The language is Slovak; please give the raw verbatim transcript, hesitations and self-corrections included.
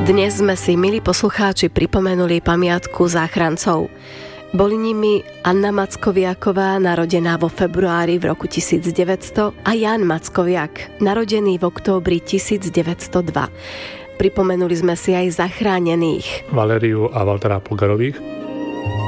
Dnes sme si, milí poslucháči, pripomenuli pamiatku záchrancov. Boli nimi Anna Mackoviaková, narodená vo februári v roku tisícdeväťsto, a Ján Mackoviak, narodený v októbri tisícdeväťstodva. Pripomenuli sme si aj zachránených Valériu a Waltera Polgarových,